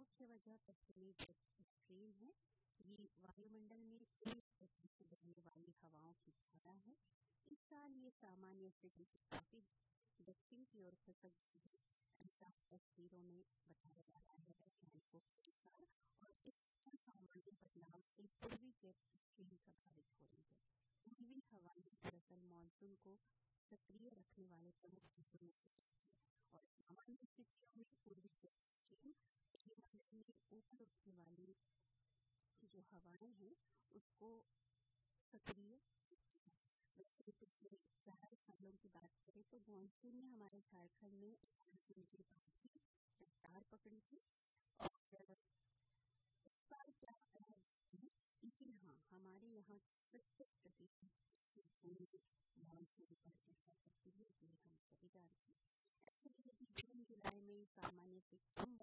मुख्य वजह पश्चिमी स्ट्रीम है। ये वायुमंडल में तेज गति से बहने वाली हवाओं की धारा है। इस साल ये सामान्य स्थिति से काफी दक्षिण की ओर खसक गई है, ऐसा तस्वीरों में बताया जा रहा है वैज्ञानिकों के अनुसार। और इस सामान्य बदलाव से पूर्वी जेट स्ट्रीम प्रभावित हो रही है। पूर्वी हवाएं दरअसल मानसून को सक्रिय रखने वाले प्रमुख तत्वों में से एक है और सामान्य स्थितियों में पूर्वी जेट स्ट्रीम वायुमंडल में ऊपर उठने वाली जो हवाएं हैं उसको सक्रिय। वैसे पिछले 4 सालों की बात करें तो मानसून ने हमारे झारखंड में मानसून के बाद ही रफ्तार पकड़ी थी और इस बार क्या है, लेकिन हाँ हमारे यहाँ 70% मानसून पर निर्भर करती है, ये हम सभी जानते हैं। ऐसे यदि जून जुलाई में सामान्य से कम